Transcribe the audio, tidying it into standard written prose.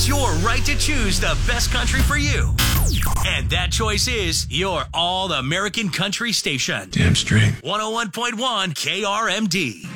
It's your right to choose the best country for you. And that choice is your All American Country station. Damn straight. 101.1 KRMD.